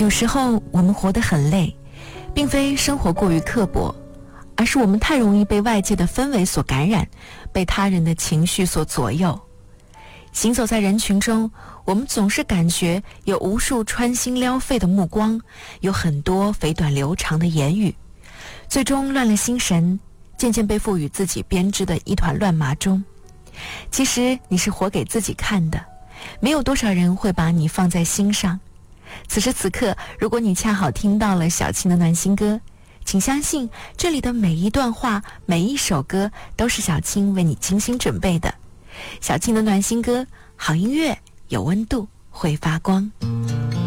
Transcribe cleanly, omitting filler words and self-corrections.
有时候我们活得很累，并非生活过于刻薄，而是我们太容易被外界的氛围所感染，被他人的情绪所左右。行走在人群中，我们总是感觉有无数穿心撩肺的目光，有很多肥短流长的言语，最终乱了心神，渐渐被赋予自己编织的一团乱麻中。其实你是活给自己看的，没有多少人会把你放在心上。此时此刻，如果你恰好听到了小青的暖心歌，请相信这里的每一段话，每一首歌都是小青为你精心准备的。小青的暖心歌，好音乐有温度，会发光。